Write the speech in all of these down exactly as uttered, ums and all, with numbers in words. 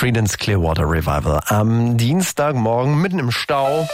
Creedence Clearwater Revival. Am Dienstagmorgen mitten im Stau.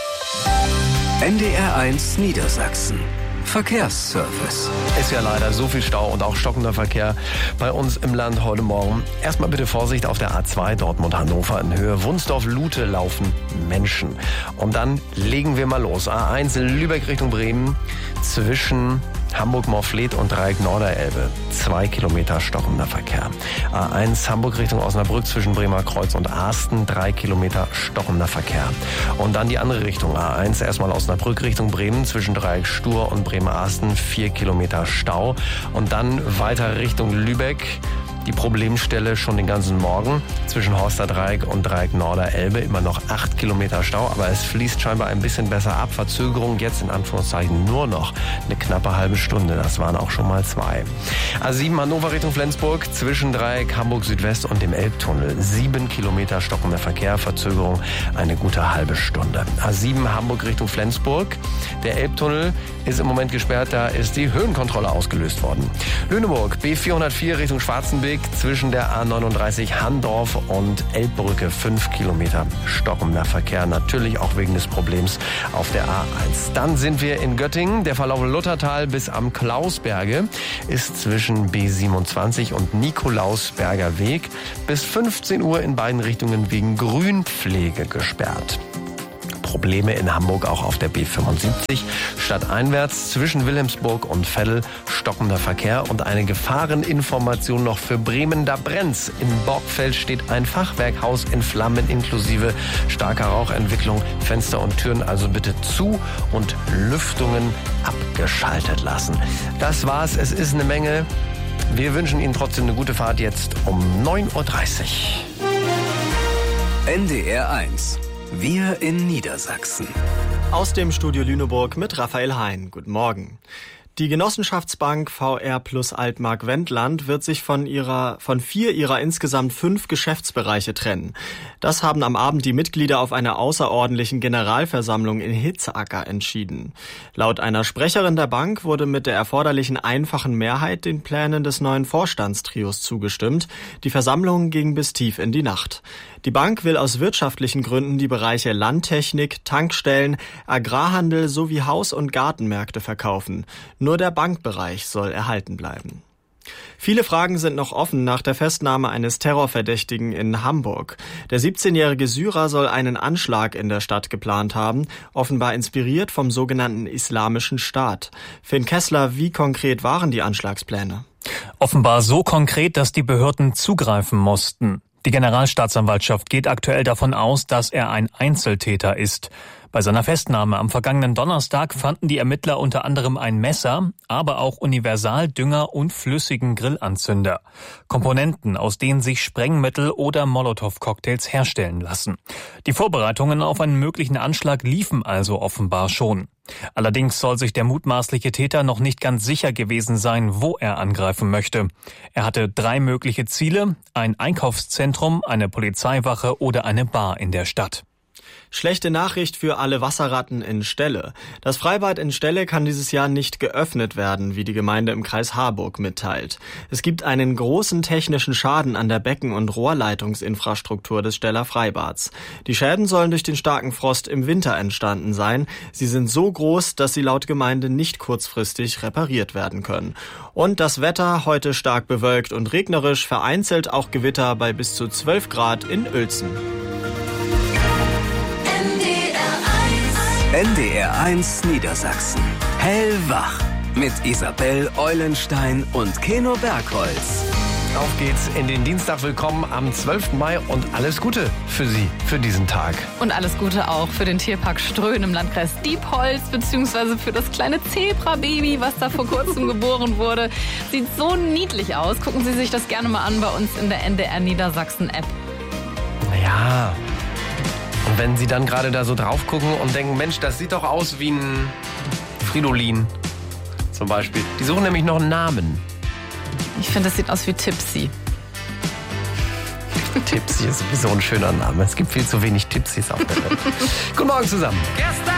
N D R eins Niedersachsen. Verkehrsservice. Ist ja leider so viel Stau und auch stockender Verkehr bei uns im Land heute Morgen. Erstmal bitte Vorsicht auf der A zwei Dortmund-Hannover in Höhe Wunsdorf-Lute laufen Menschen. Und dann legen wir mal los. A eins Lübeck Richtung Bremen zwischen Hamburg-Morfleet und Dreieck Norderelbe. Zwei Kilometer stockender Verkehr. A eins Hamburg Richtung Osnabrück zwischen Bremer Kreuz und Asten. Drei Kilometer stockender Verkehr. Und dann die andere Richtung. A eins erstmal Osnabrück Richtung Bremen zwischen Dreieck Stur und Bremerhaven. Vier Kilometer Stau. Und dann weiter Richtung Lübeck. Die Problemstelle schon den ganzen Morgen zwischen Horster Dreieck und Dreieck Norderelbe. Immer noch acht Kilometer Stau, aber es fließt scheinbar ein bisschen besser ab. Verzögerung jetzt in Anführungszeichen nur noch eine knappe halbe Stunde. Das waren auch schon mal zwei. A sieben Hannover Richtung Flensburg zwischen Dreieck Hamburg Südwest und dem Elbtunnel. Sieben Kilometer stockender Verkehr. Verzögerung eine gute halbe Stunde. A sieben Hamburg Richtung Flensburg. Der Elbtunnel ist im Moment gesperrt. Da ist die Höhenkontrolle ausgelöst worden. Lüneburg B vierhundertvier Richtung Schwarzenbeek zwischen der A neununddreißig Handorf und Elbbrücke. Fünf Kilometer stockender Verkehr. Natürlich auch wegen des Problems auf der A eins. Dann sind wir in Göttingen. Der Verlauf Luthertal bis am Klausberge ist zwischen B siebenundzwanzig und Nikolausberger Weg bis fünfzehn Uhr in beiden Richtungen wegen Grünpflege gesperrt. Probleme in Hamburg auch auf der B fünfundsiebzig. Stadteinwärts zwischen Wilhelmsburg und Veddel stockender Verkehr und eine Gefahreninformation noch für Bremen. Da brennt's. In Borgfeld steht ein Fachwerkhaus in Flammen inklusive starker Rauchentwicklung. Fenster und Türen also bitte zu und Lüftungen abgeschaltet lassen. Das war's. Es ist eine Menge. Wir wünschen Ihnen trotzdem eine gute Fahrt jetzt um neun Uhr dreißig. N D R eins. Wir in Niedersachsen. Aus dem Studio Lüneburg mit Raphael Hein. Guten Morgen. Die Genossenschaftsbank V R plus Altmark Wendland wird sich von ihrer, von vier ihrer insgesamt fünf Geschäftsbereiche trennen. Das haben am Abend die Mitglieder auf einer außerordentlichen Generalversammlung in Hitzacker entschieden. Laut einer Sprecherin der Bank wurde mit der erforderlichen einfachen Mehrheit den Plänen des neuen Vorstandstrios zugestimmt. Die Versammlung ging bis tief in die Nacht. Die Bank will aus wirtschaftlichen Gründen die Bereiche Landtechnik, Tankstellen, Agrarhandel sowie Haus- und Gartenmärkte verkaufen. Nur der Bankbereich soll erhalten bleiben. Viele Fragen sind noch offen nach der Festnahme eines Terrorverdächtigen in Hamburg. Der siebzehnjährige Syrer soll einen Anschlag in der Stadt geplant haben, offenbar inspiriert vom sogenannten Islamischen Staat. Finn Kessler, wie konkret waren die Anschlagspläne? Offenbar so konkret, dass die Behörden zugreifen mussten. Die Generalstaatsanwaltschaft geht aktuell davon aus, dass er ein Einzeltäter ist. Bei seiner Festnahme am vergangenen Donnerstag fanden die Ermittler unter anderem ein Messer, aber auch Universaldünger und flüssigen Grillanzünder. Komponenten, aus denen sich Sprengmittel oder Molotow-Cocktails herstellen lassen. Die Vorbereitungen auf einen möglichen Anschlag liefen also offenbar schon. Allerdings soll sich der mutmaßliche Täter noch nicht ganz sicher gewesen sein, wo er angreifen möchte. Er hatte drei mögliche Ziele: ein Einkaufszentrum, eine Polizeiwache oder eine Bar in der Stadt. Schlechte Nachricht für alle Wasserratten in Stelle. Das Freibad in Stelle kann dieses Jahr nicht geöffnet werden, wie die Gemeinde im Kreis Harburg mitteilt. Es gibt einen großen technischen Schaden an der Becken- und Rohrleitungsinfrastruktur des Steller Freibads. Die Schäden sollen durch den starken Frost im Winter entstanden sein. Sie sind so groß, dass sie laut Gemeinde nicht kurzfristig repariert werden können. Und das Wetter heute stark bewölkt und regnerisch, vereinzelt auch Gewitter bei bis zu zwölf Grad in Uelzen. N D R eins Niedersachsen. Hellwach mit Isabel Eulenstein und Keno Bergholz. Auf geht's in den Dienstag. Willkommen am zwölften Mai und alles Gute für Sie, für diesen Tag. Und alles Gute auch für den Tierpark Ströhen im Landkreis Diepholz, beziehungsweise für das kleine Zebra-Baby, was da vor kurzem geboren wurde. Sieht so niedlich aus. Gucken Sie sich das gerne mal an bei uns in der N D R Niedersachsen-App. Ja. Und wenn Sie dann gerade da so drauf gucken und denken, Mensch, das sieht doch aus wie ein Fridolin zum Beispiel. Die suchen nämlich noch einen Namen. Ich finde, das sieht aus wie Tipsy. Tipsy ist sowieso ein schöner Name. Es gibt viel zu wenig Tipsys auf der Welt. Guten Morgen zusammen. Gestern